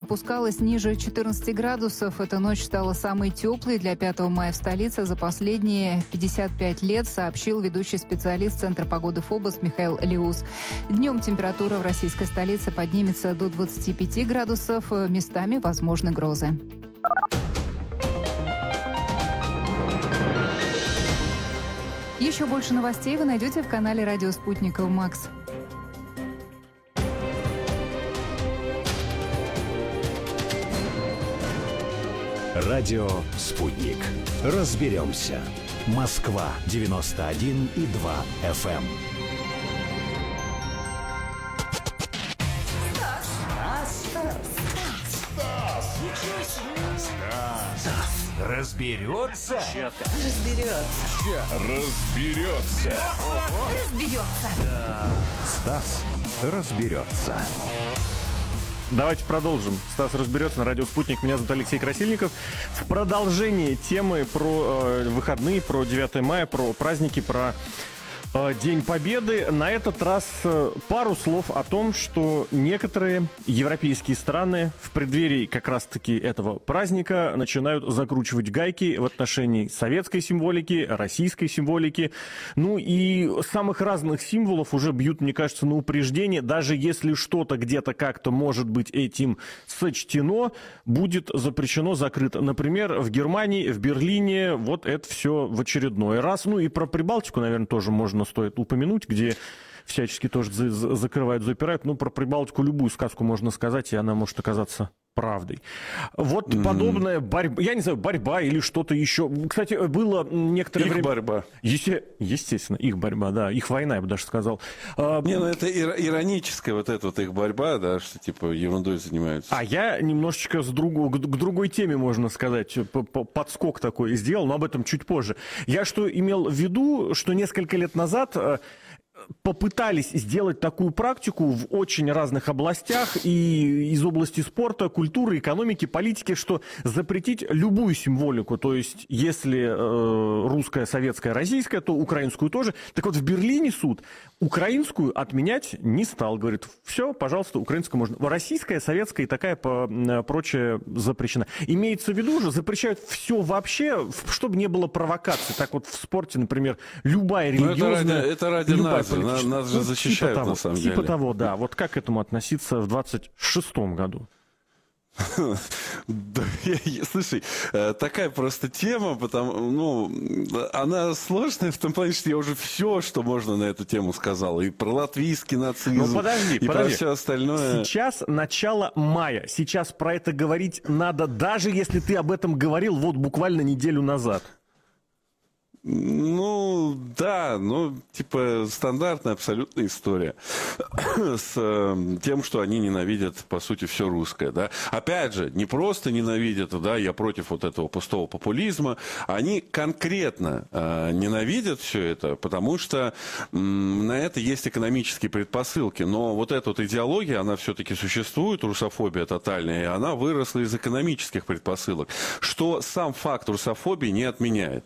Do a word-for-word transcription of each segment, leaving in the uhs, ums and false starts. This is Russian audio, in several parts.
опускалась ниже четырнадцати градусов. Эта ночь стала самой теплой для пятого мая в столице за последние пятьдесят пять лет, сообщил ведущий специалист Центра погоды ФОБОС Михаил Лиус. Днем температура в российской столице поднимется до двадцати пяти градусов. Местами возможны грозы. Еще больше новостей вы найдете в канале «Радио Спутник Макс». Радио «Спутник». Разберемся. Москва девяносто один и два эф эм. Стас разберется. Разберется. Разберется. Разберется. Стас разберется. Давайте продолжим. Стас разберется на радио «Спутник». Меня зовут Алексей Красильников. В продолжении темы про э, выходные, про девятое мая, про праздники, про э, День Победы. На этот раз э, пару слов о том, что некоторые европейские страны в преддверии как раз-таки этого праздника начинают закручивать гайки в отношении советской символики, российской символики. Ну и самых разных символов уже бьют, мне кажется, на упреждение. Даже если что-то где-то как-то может быть этим сочтено, будет запрещено, закрыто. Например, в Германии, в Берлине вот это все в очередной раз. Ну и про Прибалтику, наверное, тоже можно стоит упомянуть, где всячески тоже за- за- закрывают, запирают. Ну, про Прибалтику любую сказку можно сказать, и она может оказаться правдой. Вот mm-hmm. подобная борьба, я не знаю, борьба или что-то еще. Кстати, было некоторое их время... борьба. Есте... Естественно, их борьба, да, их война, я бы даже сказал. А... Не, ну это ир- ироническая вот эта вот их борьба, да, что типа ерундой занимаются. А я немножечко с другу... к другой теме, можно сказать, подскок такой сделал, но об этом чуть позже. Я что имел в виду, что несколько лет назад попытались сделать такую практику в очень разных областях, и из области спорта, культуры, экономики, политики, что запретить любую символику. То есть, если э, русская, советская, российская, то украинскую тоже. Так вот, в Берлине суд украинскую отменять не стал. Говорит, все, пожалуйста, украинскую можно. Российская, советская и такая по, прочее запрещена. Имеется в виду же, запрещают все вообще, чтобы не было провокаций. Так вот, в спорте, например, любая религиозная... Это ради, это ради нас. Нас, нас же ну, защищают, типа того, на самом типа деле. Типа того, да. Вот как к этому относиться в двадцать шестом году? Слушай, такая просто тема, потому, ну, она сложная в том плане, что я уже все, что можно на эту тему сказал. И про латвийский нацизм, ну, подожди, и подожди. про все остальное. Сейчас начало мая. Сейчас про это говорить надо, даже если ты об этом говорил вот буквально неделю назад. Ну, да, ну, типа, стандартная абсолютная история с э, тем, что они ненавидят, по сути, все русское, да. Опять же, не просто ненавидят, да, я против вот этого пустого популизма, они конкретно э, ненавидят все это, потому что э, на это есть экономические предпосылки, но вот эта вот идеология, она все-таки существует, русофобия тотальная, и она выросла из экономических предпосылок, что сам факт русофобии не отменяет.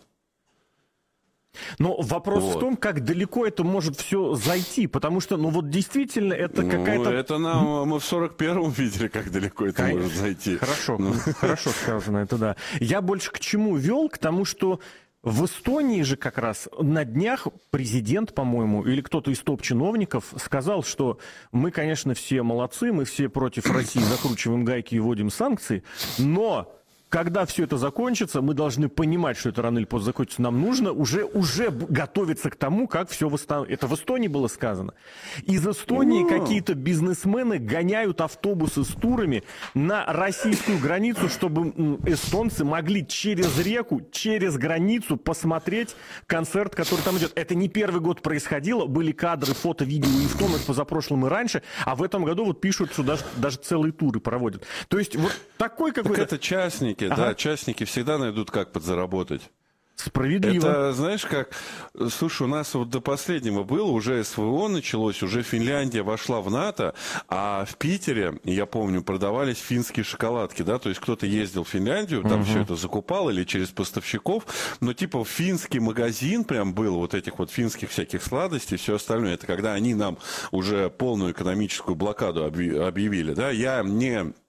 Но вопрос вот. в том, как далеко это может все зайти, потому что, ну вот действительно, это ну, какая-то... это нам, мы в сорок первом видели, как далеко это Конечно. может зайти. Хорошо, ну. хорошо сказано, это да. Я больше к чему вел? К тому, что в Эстонии же как раз на днях президент, по-моему, или кто-то из топ-чиновников сказал, что мы, конечно, все молодцы, мы все против России закручиваем гайки и вводим санкции, но... Когда все это закончится, мы должны понимать, что это рано или поздно закончится. Нам нужно уже, уже готовиться к тому, как все восстановится. Это в Эстонии было сказано. Из Эстонии Но... какие-то бизнесмены гоняют автобусы с турами на российскую границу, чтобы эстонцы могли через реку, через границу посмотреть концерт, который там идет. Это не первый год происходило. Были кадры, фото, видео и в том, и позапрошлом, и раньше. А в этом году вот пишут, что даже, даже целые туры проводят. То есть вот такой какой-то... Так это частники. Ага. Да, частники всегда найдут, как подзаработать. Справедливо. Это, знаешь, как... Слушай, у нас вот до последнего было, уже СВО началось, уже Финляндия вошла в НАТО, а в Питере, я помню, продавались финские шоколадки, да, то есть кто-то ездил в Финляндию, там угу. все это закупал или через поставщиков, но типа финский магазин прям был вот этих вот финских всяких сладостей, все остальное. Это когда они нам уже полную экономическую блокаду объявили, да, я не...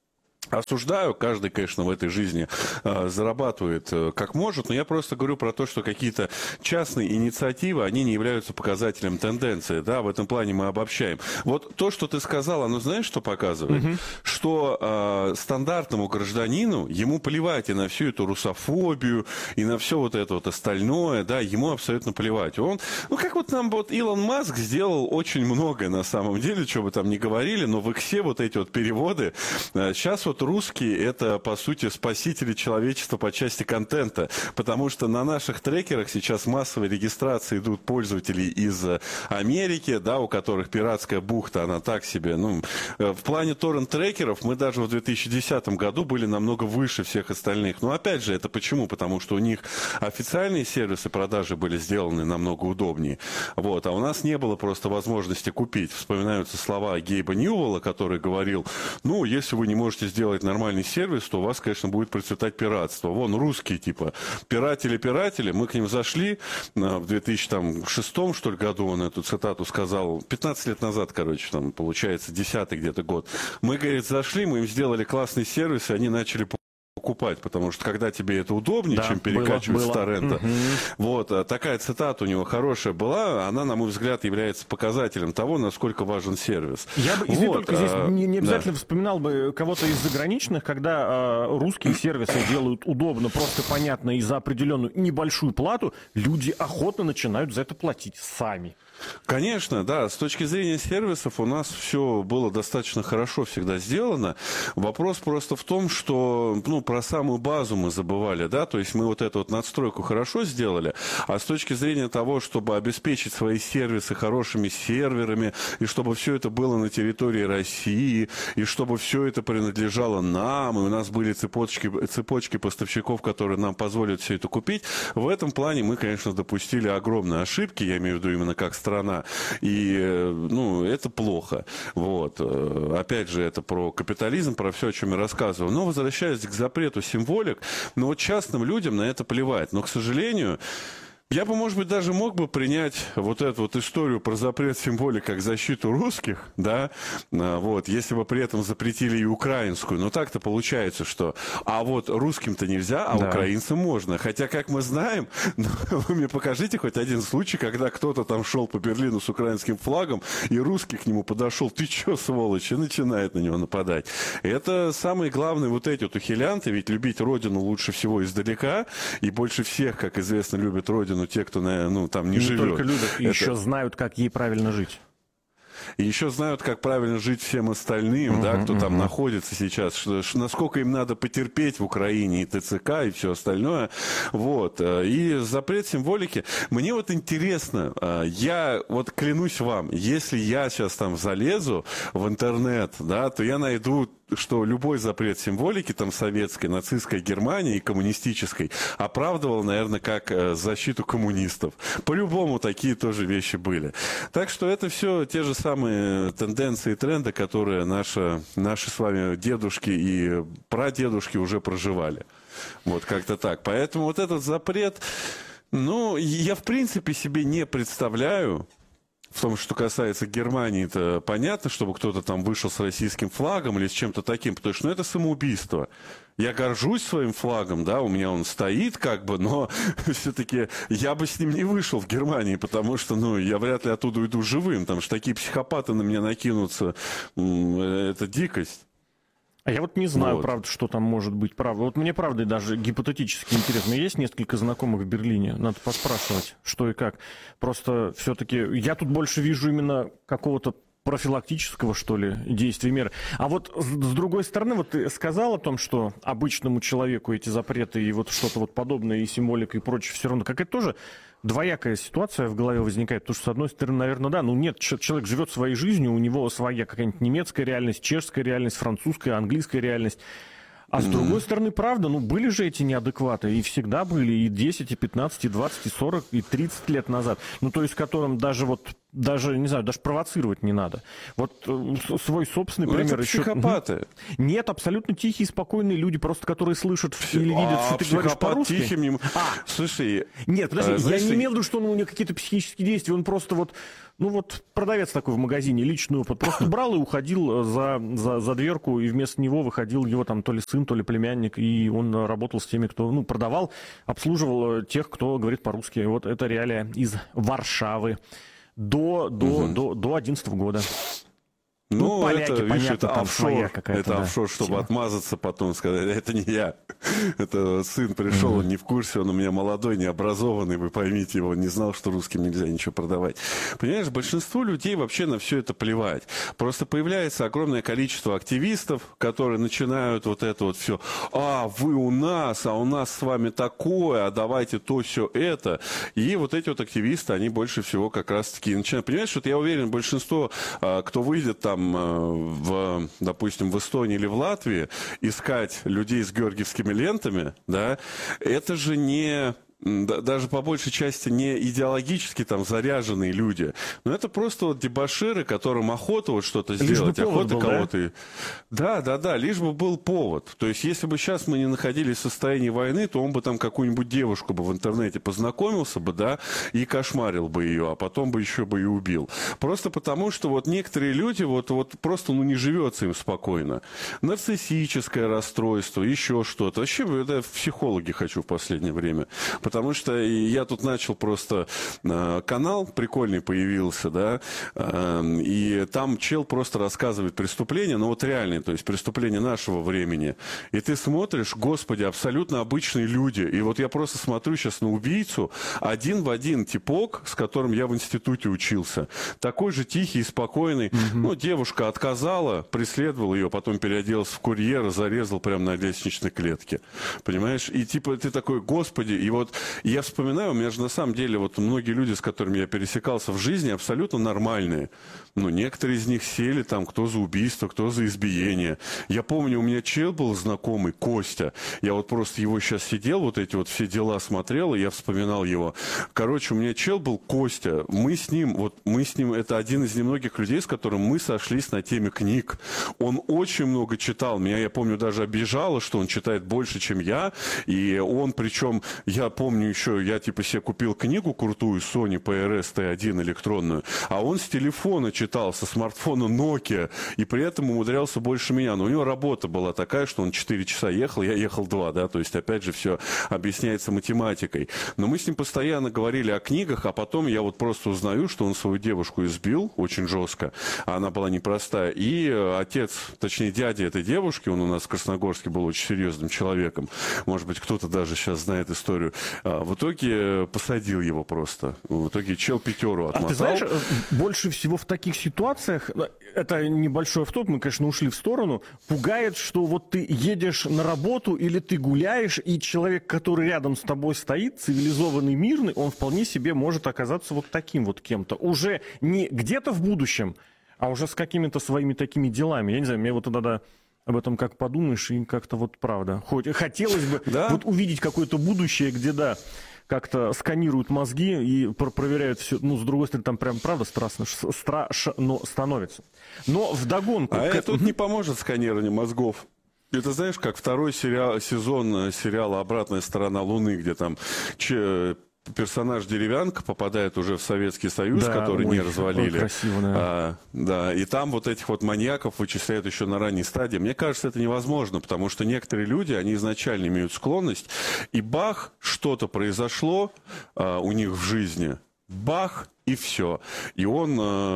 осуждаю, каждый, конечно, в этой жизни э, зарабатывает э, как может, но я просто говорю про то, что какие-то частные инициативы, они не являются показателем тенденции, да, в этом плане мы обобщаем. Вот то, что ты сказал, оно знаешь, что показывает? Mm-hmm. Что э, стандартному гражданину, ему плевать и на всю эту русофобию, и на все вот это вот остальное, да, ему абсолютно плевать. Он, ну, как вот нам вот Илон Маск сделал очень многое на самом деле, что бы там ни говорили, но в иксе вот эти вот переводы, э, сейчас вот русские — это, по сути, спасители человечества по части контента, потому что на наших трекерах сейчас массовой регистрации идут пользователи из Америки, да, у которых пиратская бухта, она так себе, ну, в плане торрент-трекеров мы даже в две тысячи десятом году были намного выше всех остальных. Но опять же, это почему? Потому что у них официальные сервисы продажи были сделаны намного удобнее, вот, а у нас не было просто возможности купить. Вспоминаются слова Гейба Ньюэлла, который говорил, ну, если вы не можете сделать делать нормальный сервис, то у вас, конечно, будет процветать пиратство. Вон, русские, типа, пиратели-пиратели, мы к ним зашли в две тысячи шестом, что ли, году, он эту цитату сказал, пятнадцать лет назад, короче, там, получается, десятый где-то год. Мы, говорит, зашли, мы им сделали классный сервис, и они начали покупать, потому что когда тебе это удобнее, да, чем перекачивать было, было. с торрента. Угу. Вот, такая цитата у него хорошая была, она, на мой взгляд, является показателем того, насколько важен сервис. Я бы, извини, вот, только здесь а, не, не обязательно да. вспоминал бы кого-то из заграничных, когда а, русские сервисы делают удобно, просто понятно и за определенную небольшую плату, люди охотно начинают за это платить сами. Конечно, да, с точки зрения сервисов у нас все было достаточно хорошо всегда сделано. Вопрос просто в том, что, ну, про самую базу мы забывали, да, то есть мы вот эту вот надстройку хорошо сделали, а с точки зрения того, чтобы обеспечить свои сервисы хорошими серверами, и чтобы все это было на территории России, и чтобы все это принадлежало нам, и у нас были цепочки, цепочки поставщиков, которые нам позволят все это купить, в этом плане мы, конечно, допустили огромные ошибки, я имею в виду именно как страна, и, ну, это плохо. Вот. Опять же, это про капитализм, про все, о чем я рассказывал. Но, возвращаясь к запрету символик, ну, вот частным людям на это плевать. Но, к сожалению, я бы, может быть, даже мог бы принять вот эту вот историю про запрет символик как защиту русских, да, вот, если бы при этом запретили и украинскую. Но так-то получается, что, а вот русским-то нельзя, а да. украинцам можно. Хотя, как мы знаем, ну, вы мне покажите хоть один случай, когда кто-то там шел по Берлину с украинским флагом, и русский к нему подошел, ты че, сволочь, и начинает на него нападать. Это самые главные вот эти вот ухилянты, ведь любить родину лучше всего издалека, и больше всех, как известно, любят родину те, кто, ну, там не, не живет. Не только любят, это... еще знают, как ей правильно жить. И еще знают, как правильно жить всем остальным, uh-huh, да, кто uh-huh. там находится сейчас, что, что, насколько им надо потерпеть в Украине, и ТЦК, и все остальное. Вот. И запрет символики. Мне вот интересно, я вот клянусь вам, если я сейчас там залезу в интернет, да, то я найду, что любой запрет символики, там, советской, нацистской Германии и коммунистической оправдывал, наверное, как защиту коммунистов. По-любому такие тоже вещи были. Так что это все те же самые тенденции и тренды, которые наши, наши с вами дедушки и прадедушки уже проживали. Вот как-то так. Поэтому вот этот запрет, ну, я в принципе себе не представляю. В том, что касается Германии, это понятно, чтобы кто-то там вышел с российским флагом или с чем-то таким, потому что, ну, это самоубийство. Я горжусь своим флагом, да, у меня он стоит как бы, но все-таки я бы с ним не вышел в Германии, потому что, ну, я вряд ли оттуда уйду живым, потому что такие психопаты на меня накинутся, это дикость. А я вот не знаю, вот. правда, что там может быть, правда. Вот мне, правда, даже гипотетически интересно. Есть несколько знакомых в Берлине, надо поспрашивать, что и как. Просто все-таки я тут больше вижу именно какого-то профилактического, что ли, действия меры. А вот с другой стороны, вот ты сказал о том, что обычному человеку эти запреты и вот что-то вот подобное, и символика, и прочее, все равно какая-то тоже двоякая ситуация в голове возникает. Потому что, с одной стороны, наверное, да, ну нет, человек живет своей жизнью, у него своя какая-нибудь немецкая реальность, чешская реальность, французская, английская реальность. А с другой стороны, правда, ну были же эти неадекваты, и всегда были, и десять, и пятнадцать, и двадцать, и сорок, и тридцать лет назад. Ну то есть, которым даже вот даже, не знаю, даже провоцировать не надо. Вот э, свой собственный ну, пример это еще... психопаты. Нет, абсолютно тихие, спокойные люди, просто которые слышат или видят, а, что ты говоришь по-русски. Тихим не... А. Слушай... Нет, подожди, а, знаешь, я не ты... имел в виду, что он, у него какие-то психические действия, он просто вот... Ну вот продавец такой в магазине, личный опыт. Просто брал и уходил за, за, за дверку, и вместо него выходил его там то ли сын, то ли племянник, и он работал с теми, кто, ну, продавал, обслуживал тех, кто говорит по-русски. Вот это реалия из Варшавы до, до, угу. до, до одиннадцатого года. Ну, ну поляки, это, видишь, это там офшор, какая-то, это да, офшор, чтобы тема. Отмазаться потом, сказать, это не я. Это сын пришел, mm-hmm. он не в курсе, он у меня молодой, необразованный, вы поймите его, не знал, что русским нельзя ничего продавать. Понимаешь, большинству людей вообще на все это плевать. Просто появляется огромное количество активистов, которые начинают вот это вот все, а, вы у нас, а у нас с вами такое, а давайте то, все это. И вот эти вот активисты, они больше всего как раз-таки начинают. Понимаешь, что я уверен, большинство, кто выйдет там, в, допустим, в Эстонии или в Латвии, искать людей с георгиевскими лентами, да, это же не... даже по большей части не идеологически там заряженные люди, но это просто вот дебоширы, которым охота вот что-то сделать, охота кого-то... Да? да, да, да, лишь бы был повод. То есть, если бы сейчас мы не находились в состоянии войны, то он бы там какую-нибудь девушку бы в интернете познакомился бы, да, и кошмарил бы ее, а потом бы еще бы и убил. Просто потому, что вот некоторые люди, вот, вот просто, ну, не живется им спокойно. Нарциссическое расстройство, еще что-то. Вообще, это в психологи хочу в последнее время. Потому что я тут начал просто, э, канал прикольный появился, да, э, и там чел просто рассказывает преступления, ну вот реальные, то есть преступления нашего времени. И ты смотришь, господи, абсолютно обычные люди. И вот я просто смотрю сейчас на убийцу, один в один типок, с которым я в институте учился. Такой же тихий и спокойный. Mm-hmm. Ну, девушка отказала, преследовал ее, потом переоделся в курьера, зарезал прямо на лестничной клетке. Понимаешь? И типа ты такой, господи, и вот я вспоминаю, у меня же на самом деле вот многие люди, с которыми я пересекался в жизни, абсолютно нормальные. Ну, некоторые из них сели там, кто за убийство, кто за избиение. Я помню, у меня чел был знакомый, Костя. Я вот просто его сейчас сидел, вот эти вот все дела смотрел, и я вспоминал его. Короче, у меня чел был Костя. Мы с ним, вот мы с ним, это один из немногих людей, с которым мы сошлись на теме книг. Он очень много читал. Меня, я помню, даже обижало, что он читает больше, чем я. И он, причем, я помню еще, я типа себе купил книгу крутую, Sony пи эр эс ти один электронную, а он с телефона читал, со смартфона Nokia, и при этом умудрялся больше меня. Но у него работа была такая, что он четыре часа ехал, я ехал два, да, то есть опять же все объясняется математикой. Но мы с ним постоянно говорили о книгах, а потом я вот просто узнаю, что он свою девушку избил очень жестко, а она была непростая, и отец, точнее дядя этой девушки, он у нас в Красногорске был очень серьезным человеком, может быть кто-то даже сейчас знает историю, в итоге посадил его просто. В итоге чел пятеру отмотал. А ты знаешь, больше всего в таких ситуациях, это небольшой автоп, мы, конечно, ушли в сторону, пугает, что вот ты едешь на работу или ты гуляешь, и человек, который рядом с тобой стоит, цивилизованный, мирный, он вполне себе может оказаться вот таким вот кем-то. Уже не где-то в будущем, а уже с какими-то своими такими делами. Я не знаю, мне вот тогда... Об этом как подумаешь, и как-то вот правда. Хоть хотелось бы да? вот увидеть какое-то будущее, где, да, как-то сканируют мозги и про- проверяют все. Ну, с другой стороны, там прям правда страшно, страшно становится. Но вдогонку... А к... это тут не поможет сканирование мозгов. Это знаешь, как второй сериал, сезон сериала «Обратная сторона Луны», где там... Че... персонаж Деревянка попадает уже в Советский Союз, да, который ой, не развалили. Красиво, да. А, да, и там вот этих вот маньяков вычисляют еще на ранней стадии. Мне кажется, это невозможно, потому что некоторые люди, они изначально имеют склонность, и бах, что-то произошло а, у них в жизни, бах, и все. И он,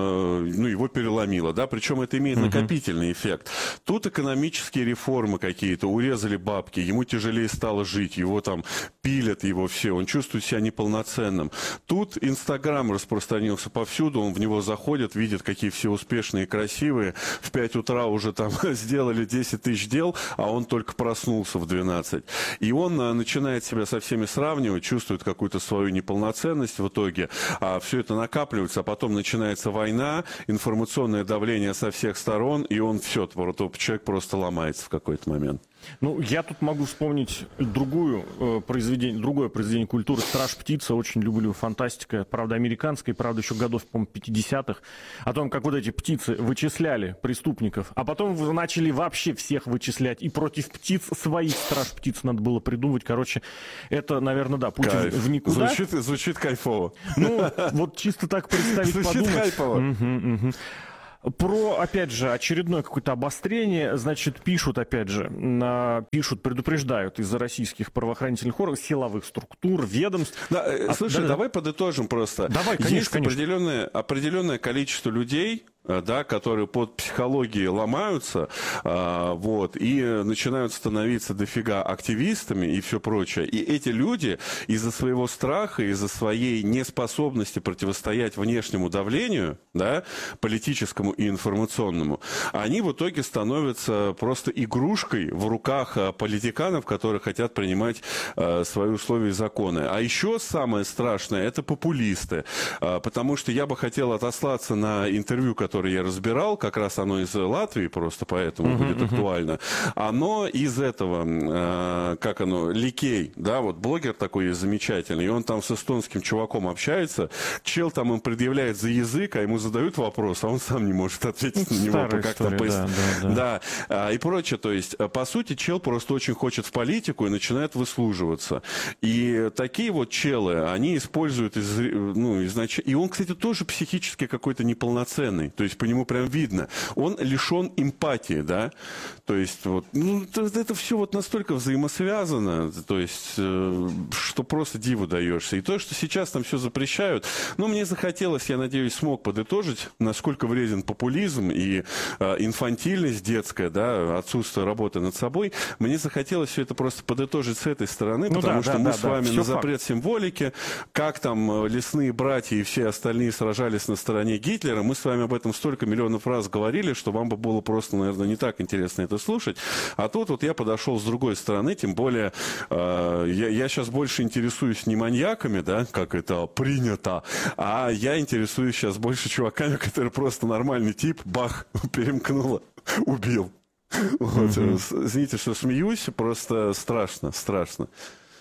э, ну, его переломило, да, причем это имеет накопительный эффект. Тут экономические реформы какие-то, урезали бабки, ему тяжелее стало жить, его там пилят, его все, он чувствует себя неполноценным. Тут Инстаграм распространился повсюду, он в него заходит, видит, какие все успешные и красивые, в пять утра уже там сделали десять тысяч дел, а он только проснулся в двенадцать. И он э, начинает себя со всеми сравнивать, чувствует какую-то свою неполноценность в итоге, а все это накапливается, а потом начинается война, информационное давление со всех сторон, и он все, человек просто ломается в какой-то момент. Ну, я тут могу вспомнить другую, э, произведение, другое произведение культуры «Страж птица». Очень люблю, фантастика, правда, американская, правда, еще годов, по-моему, пятидесятых. О том, как вот эти птицы вычисляли преступников, а потом начали вообще всех вычислять. И против птиц своих страж птиц надо было придумывать. Короче, это, наверное, да, путь Кайф. в никуда. Звучит, звучит кайфово. Ну, вот чисто так представить, звучит подумать. Звучит кайфово. Угу, угу. Про, опять же, очередное какое-то обострение, значит, пишут, опять же, на, пишут, предупреждают из-за российских правоохранительных органов, силовых структур, ведомств. Да, а, слушай, да, давай да. подытожим просто. Давай, конечно, Есть конечно. Определенное, определенное количество людей, да, которые под психологией ломаются, а, вот, и начинают становиться дофига активистами и все прочее. И эти люди из-за своего страха, из-за своей неспособности противостоять внешнему давлению, да, политическому и информационному, они в итоге становятся просто игрушкой в руках политиканов, которые хотят принимать а, свои условия и законы. А еще самое страшное – это популисты. А, потому что я бы хотел отослаться на интервью, которое я разбирал, как раз оно из Латвии, просто поэтому uh-huh, будет uh-huh. актуально. Оно из этого, э, как оно, Ликей, да, вот блогер такой есть замечательный, и он там с эстонским чуваком общается, чел там им предъявляет за язык, а ему задают вопрос, а он сам не может ответить на него. Как там, да, да, да. да, а, и прочее, то есть, по сути, чел просто очень хочет в политику и начинает выслуживаться. И такие вот челы, они используют, из, ну, изнач... и он, кстати, тоже психически какой-то неполноценный, то есть по нему прям видно. Он лишен эмпатии, да, то есть вот, ну, это, это все вот настолько взаимосвязано, то есть, э, что просто диву даешься. И то, что сейчас там все запрещают, ну, мне захотелось, я надеюсь, смог подытожить, насколько вреден популизм и э, инфантильность детская, да, отсутствие работы над собой. Мне захотелось все это просто подытожить с этой стороны, ну, потому да, что да, мы да, с вами да, на запрет факт. Символики, как там лесные братья и все остальные сражались на стороне Гитлера, мы с вами об этом столько миллионов раз говорили, что вам бы было просто, наверное, не так интересно это слушать. А тут вот я подошел с другой стороны, тем более э, я, я сейчас больше интересуюсь не маньяками, да, как это принято, а я интересуюсь сейчас больше чуваками, которые просто нормальный тип, бах, перемкнуло, убил. Вот, mm-hmm. Извините, что смеюсь, просто страшно, страшно.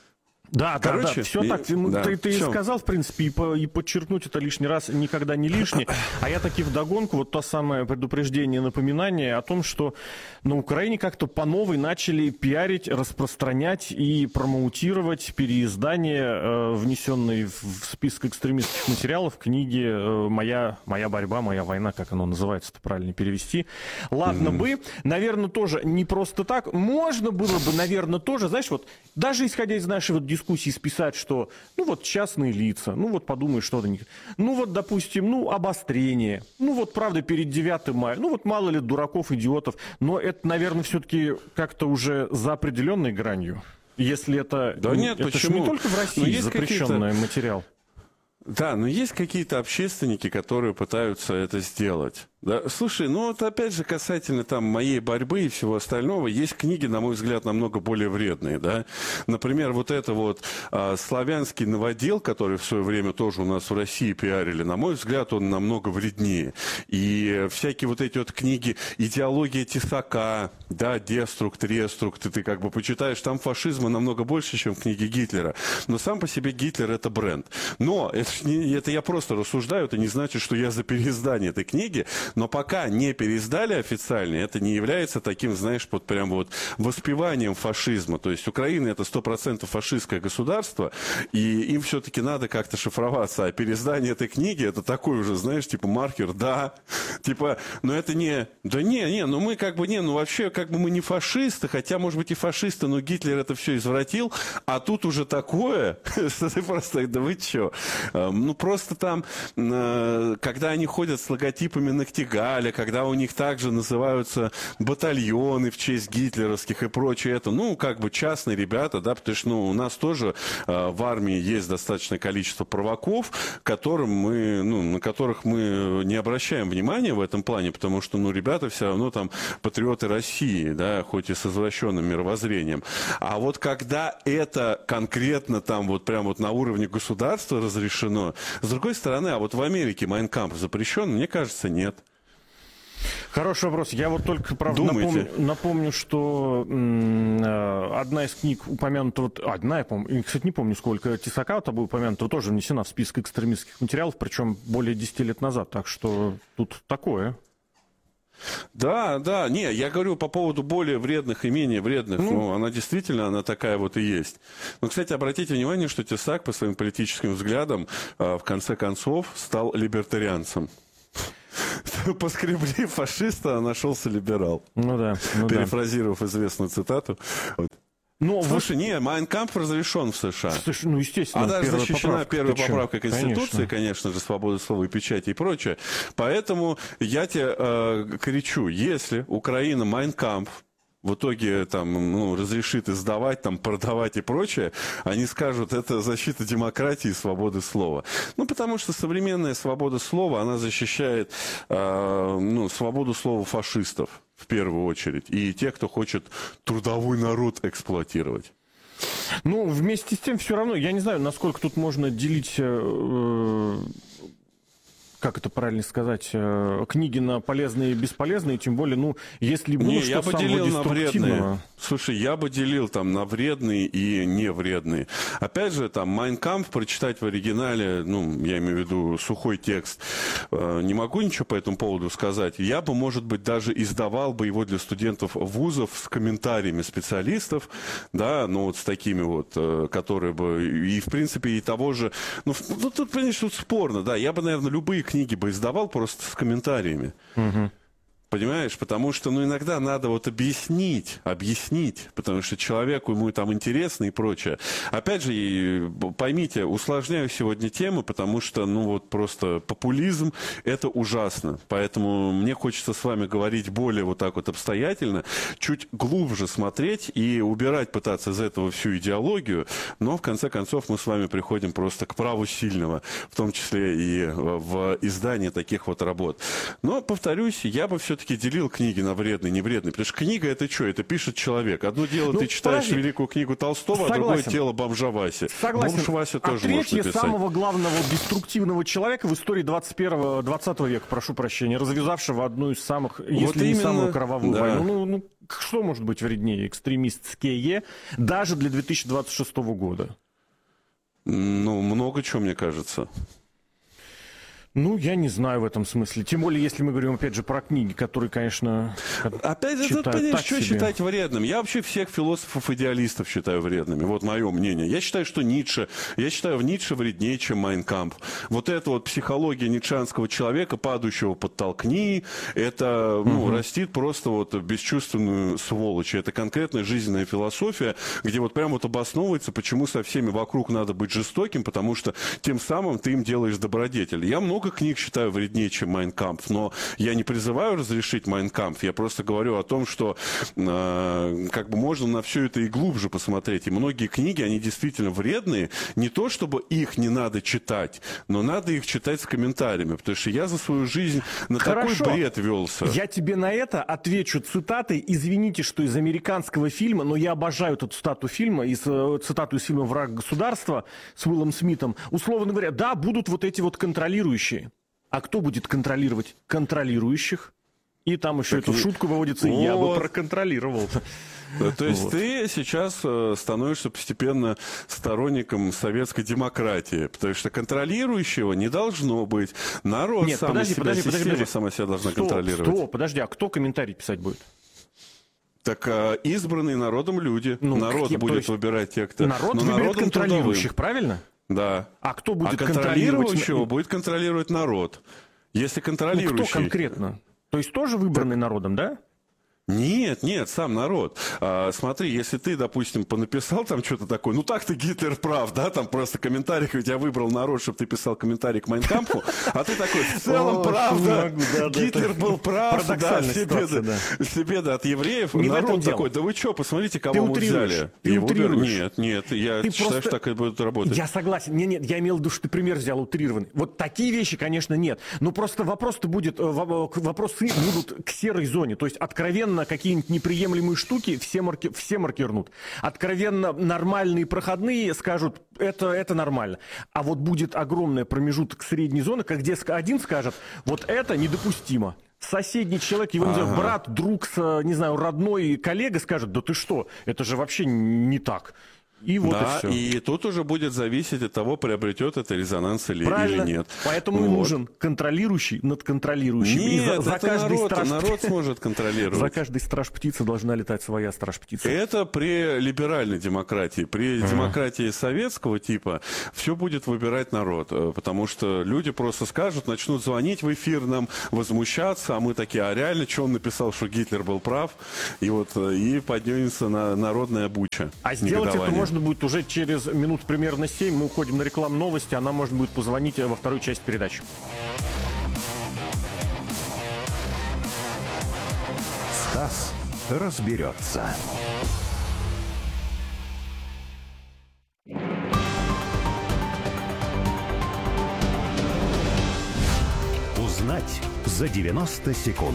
Да, Короче, да, да, все и, так. Ты, да, ты, ты все. сказал, в принципе, и, по, и подчеркнуть это лишний раз никогда не лишний. А я таки вдогонку, вот то самое предупреждение, напоминание о том, что на Украине как-то по новой начали пиарить, распространять и промоутировать переиздание, э, внесенной в список экстремистских материалов книги э, «Моя, «Моя борьба, моя война», как оно называется-то правильно перевести. Ладно mm-hmm. бы, наверное, тоже не просто так. Можно было бы, наверное, тоже, знаешь, вот даже исходя из нашей вот дискуссии списать, что, ну вот частные лица, ну вот подумай что-то, ну вот, допустим, ну обострение, ну вот правда перед девятым мая, ну вот мало ли дураков, идиотов, но это, наверное, все-таки как-то уже за определенной гранью, если это, да нет, это почему? же не только в России запрещенный материал. Да, но есть какие-то общественники, которые пытаются это сделать. Да, слушай, ну вот опять же касательно там моей борьбы и всего остального, есть книги, на мой взгляд, намного более вредные, да. Например, вот это вот а, «Славянский новодел», который в свое время тоже у нас в России пиарили, на мой взгляд, он намного вреднее. И всякие вот эти вот книги «Идеология Тесака», да, «Деструкт», «Реструкт», ты как бы почитаешь, там фашизма намного больше, чем в книге Гитлера. Но сам по себе Гитлер — это бренд. Но это, не, это я просто рассуждаю, это не значит, что я за переиздание этой книги. Но пока не переиздали официально, это не является таким, знаешь, вот прям вот воспеванием фашизма. То есть Украина — это сто процентов фашистское государство, и им все-таки надо как-то шифроваться. А переиздание этой книги — это такой уже, знаешь, типа маркер, да, типа, но это не, да не, не, ну мы как бы не, ну вообще как бы мы не фашисты, хотя, может быть, и фашисты, но Гитлер это все извратил, а тут уже такое, что ты просто, да вы че? Ну просто там, когда они ходят с логотипами ногтей Галя, когда у них также называются батальоны в честь гитлеровских и прочее это, ну, как бы частные ребята, да, потому что, ну, у нас тоже э, в армии есть достаточное количество провоков, которым мы, ну, на которых мы не обращаем внимания в этом плане, потому что, ну, ребята все равно там патриоты России, да, хоть и с извращенным мировоззрением. А вот когда это конкретно там вот прям вот на уровне государства разрешено, с другой стороны, а вот в Америке Майн Кампф запрещен, мне кажется, нет. Хороший вопрос. Я вот только, правда, напомню, напомню, что м- одна из книг упомянута, вот, одна, я помню, кстати, не помню сколько, Тесака была упомянута, тоже внесена в список экстремистских материалов, причем более десяти лет назад, так что тут такое. Да, да, не, я говорю по поводу более вредных и менее вредных, ну, ну она действительно, она такая вот и есть. Но, кстати, обратите внимание, что Тесак по своим политическим взглядам в конце концов стал либертарианцем. Поскребли фашиста, а нашелся либерал. Ну да. Ну перефразировав да. известную цитату. Но Слушай, вот... не, Mein Kampf разрешен в США. Слушай, ну, естественно, а даже первая защищена поправка. первая Ты поправка чё? Конституции, конечно. конечно же, свобода слова и печати и прочее. Поэтому я тебе э, кричу, если Украина Mein Kampf в итоге там, ну, разрешит издавать, там, продавать и прочее, они скажут, это защита демократии и свободы слова. Ну, потому что современная свобода слова, она защищает э, ну, свободу слова фашистов в первую очередь. И тех, кто хочет трудовой народ эксплуатировать. Ну, вместе с тем, все равно, я не знаю, насколько тут можно делить... Э, как это правильно сказать, книги на полезные и бесполезные, тем более, ну, если было не, что я бы самого делил на вредные. Слушай, я бы делил там на вредные и невредные. Опять же, там, Mein Kampf прочитать в оригинале, ну, я имею в виду сухой текст, не могу ничего по этому поводу сказать. Я бы, может быть, даже издавал бы его для студентов вузов с комментариями специалистов, да, ну, вот с такими вот, которые бы, и, в принципе, и того же, ну, ну тут, понимаешь, тут спорно, да, я бы, наверное, любые книги бы издавал просто с комментариями. Угу. Понимаешь? Потому что, ну, иногда надо вот объяснить, объяснить, потому что человеку, ему там интересно и прочее. Опять же, поймите, усложняю сегодня тему, потому что, ну, вот просто популизм – это ужасно. Поэтому мне хочется с вами говорить более вот так вот обстоятельно, чуть глубже смотреть и убирать, пытаться из этого всю идеологию, но, в конце концов, мы с вами приходим просто к праву сильного, в том числе и в издании таких вот работ. Но, повторюсь, я бы все все-таки делил книги на вредные и невредные. Потому что книга — это что? Это пишет человек. Одно дело, ну, ты читаешь подожди. великую книгу Толстого, Согласен. а другое дело бомжа Васи. Согласен. Бомж Вася а тоже может написать. самого главного деструктивного человека в истории двадцать первого двадцатого века, прошу прощения, развязавшего одну из самых, вот если именно, не самую кровавую да. войну. Ну, ну, что может быть вреднее? Экстремистские, даже для две тысячи двадцать шестого года. Ну, много чего, мне кажется. Ну, я не знаю в этом смысле. Тем более, если мы говорим, опять же, про книги, которые, конечно, опять же, тут, понимаешь, что себе. считать вредным? Я вообще всех философов-идеалистов считаю вредными. Вот мое мнение. Я считаю, что Ницше, я считаю, в Ницше вреднее, чем Mein Kampf. Вот эта вот психология ницшанского человека, падающего подтолкни, это, ну, угу. растит просто вот бесчувственную сволочь. Это конкретная жизненная философия, где вот прям вот обосновывается, почему со всеми вокруг надо быть жестоким, потому что тем самым ты им делаешь добродетель. Я много книг считаю вреднее, чем Mein Kampf, но я не призываю разрешить Mein Kampf, я просто говорю о том, что э, как бы можно на все это и глубже посмотреть. И многие книги, они действительно вредные, не то чтобы их не надо читать, но надо их читать с комментариями, потому что я за свою жизнь на Хорошо. такой бред велся. Я тебе на это отвечу цитатой. Извините, что из американского фильма, но я обожаю эту цитату фильма, из, цитату из фильма «Враг государства» с Уиллом Смитом. Условно говоря, да, будут вот эти вот контролирующие. А кто будет контролировать контролирующих? И там еще так эту и... шутку выводится, вот. Я бы проконтролировал. То есть вот. Ты сейчас становишься постепенно сторонником советской демократии, потому что контролирующего не должно быть. Народ Нет, сам подожди, себя, подожди, система подожди, подожди. сама себя должна стоп, контролировать. Стоп, подожди, а кто комментарий писать будет? Так а, избранные народом люди. Ну, Народ какие, будет есть... выбирать тех, кто... Народ Но выберет контролирующих, трудовым. Правильно? Да. А кто будет а контролирующего будет контролировать народ. Если контролирующий... Ну, кто конкретно? То есть тоже выбранный так... народом, да? Нет, нет, сам народ. А, смотри, если ты, допустим, понаписал там что-то такое, ну так-то Гитлер прав, да, там просто комментарий, у тебя выбрал народ, чтобы ты писал комментарий к Mein Kampf, а ты такой, в целом правда, Гитлер был прав, да, все беды, все беды от евреев. Народ такой, да вы что, посмотрите, кого мы взяли. Ты утрируешь. Нет, нет, я считаю, что так и будет работать. Я согласен, нет, нет, я имел в виду, что ты пример взял утрированный. Вот такие вещи, конечно, нет. Но просто вопрос-то будет, вопросы будут к серой зоне, то есть откровенно какие-нибудь неприемлемые штуки все, марки, все маркирнут. Откровенно нормальные проходные скажут, это, это нормально. А вот будет огромный промежуток средней зоны, где один скажет, вот это недопустимо. соседний человек, его, не знаю, Ага. брат, друг, с, не знаю, родной коллега скажет, да ты что, это же вообще не так. И вот да, и все. и тут уже будет зависеть от того, приобретет это резонанс или, Правильно. или нет. Поэтому и Вот. нужен контролирующий над контролирующим. И Нет, за, за это каждый народ, страж... народ сможет контролировать. За каждой страж-птицы должна летать своя страж-птица. Это при либеральной демократии. При Ага. демократии советского типа все будет выбирать народ. э, Потому что люди просто скажут, начнут звонить в эфир нам, возмущаться, а мы такие, а реально, что он написал, что Гитлер был прав? И вот э, и поднимется на народная буча. А сделать это негодование. можно будет уже через минут примерно семь. Мы уходим на рекламные новости. Она может будет позвонить во вторую часть передачи. Стас разберется. Узнать за девяносто секунд.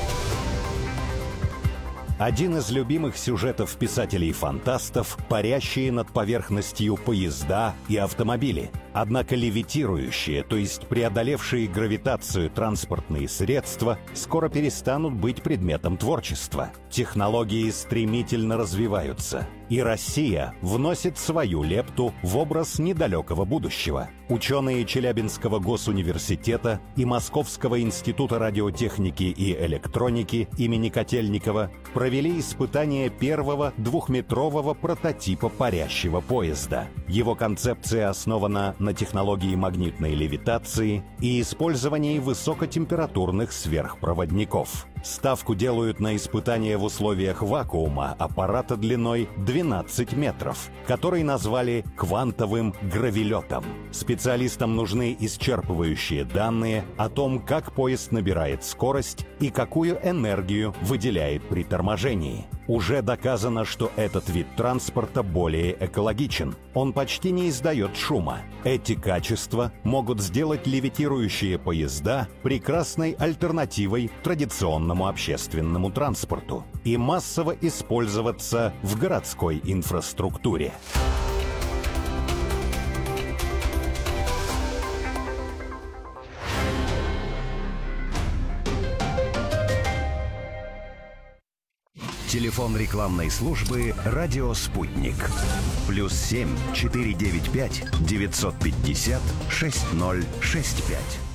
Один из любимых сюжетов писателей-фантастов – парящие над поверхностью поезда и автомобили. Однако левитирующие, то есть преодолевшие гравитацию транспортные средства, скоро перестанут быть предметом творчества. Технологии стремительно развиваются. И Россия вносит свою лепту в образ недалекого будущего. Ученые Челябинского госуниверситета и Московского института радиотехники и электроники имени Котельникова провели испытание первого двухметрового прототипа парящего поезда. Его концепция основана на технологии магнитной левитации и использовании высокотемпературных сверхпроводников. Ставку делают на испытания в условиях вакуума аппарата длиной двенадцать метров, который назвали квантовым гравилетом. Специалистам нужны исчерпывающие данные о том, как поезд набирает скорость и какую энергию выделяет при торможении. Уже доказано, что этот вид транспорта более экологичен. Он почти не издает шума. Эти качества могут сделать левитирующие поезда прекрасной альтернативой традиционному общественному транспорту и массово использоваться в городской инфраструктуре. Телефон рекламной службы «Радио Спутник». Плюс семь четыре девять пять девятьсот пятьдесят шесть ноль шесть пять.